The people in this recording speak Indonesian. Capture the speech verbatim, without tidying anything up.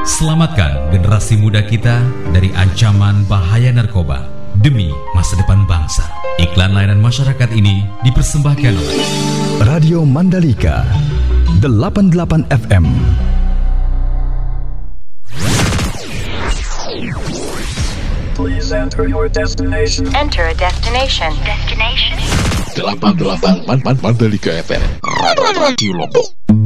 Selamatkan generasi muda kita dari ancaman bahaya narkoba demi masa depan bangsa. Iklan layanan masyarakat ini dipersembahkan oleh Radio Mandalika delapan puluh delapan F M. Please enter your destination. Enter a destination. Destination. delapan puluh delapan Mandalika F M. Radio Lombok.